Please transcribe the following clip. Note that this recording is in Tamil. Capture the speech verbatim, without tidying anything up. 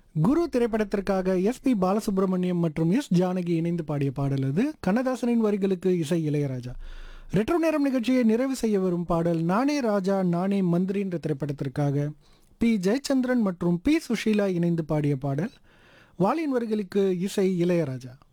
குரு திரைப்படத்திற்காக எஸ் பி பாலசுப்ரமணியம் மற்றும் எஸ் ஜானகி இணைந்து பாடிய பாடல் அது. கண்ணதாசனின் வரிகளுக்கு இசை இளையராஜா. ரெட்ரோ நேரம் நிகழ்ச்சியை நிறைவு செய்ய வரும் பாடல் நானே ராஜா நானே மந்திரி என்ற திரைப்படத்திற்காக பி ஜெயச்சந்திரன் மற்றும் பி சுஷீலா இணைந்து பாடிய பாடல். வாலியின் வரிகளுக்கு இசை இளையராஜா.